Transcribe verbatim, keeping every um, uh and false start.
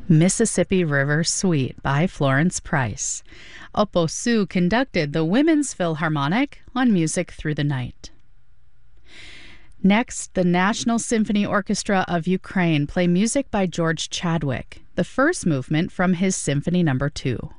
Mississippi River Suite by Florence Price. Opposu conducted the Women's Philharmonic on Music Through the Night. Next, the National Symphony Orchestra of Ukraine play music by George Chadwick, the first movement from his Symphony Number two.